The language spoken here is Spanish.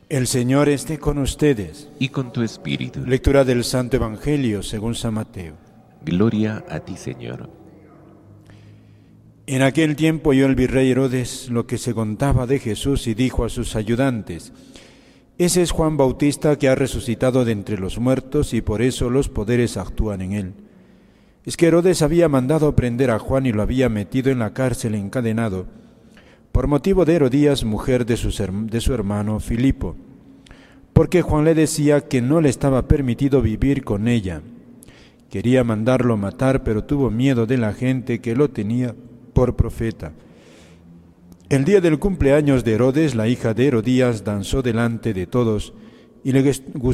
El Señor esté con ustedes. Y con tu espíritu. Lectura del Santo Evangelio según San Mateo. Gloria a ti, Señor. En aquel tiempo oyó el virrey Herodes lo que se contaba de Jesús y dijo a sus ayudantes: Ese es Juan Bautista que ha resucitado de entre los muertos y por eso los poderes actúan en él. Es que Herodes había mandado prender a Juan y lo había metido en la cárcel encadenado, por motivo de Herodías, mujer de su hermano Filipo, porque Juan le decía que no le estaba permitido vivir con ella. Quería mandarlo matar, pero tuvo miedo de la gente que lo tenía por profeta. El día del cumpleaños de Herodes, la hija de Herodías danzó delante de todos y le gustó